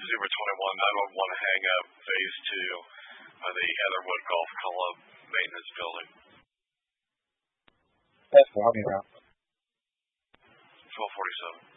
Zebra 21, 911 hang up, phase 2 of the Heatherwood Golf Club maintenance building. That's help me out. 1247.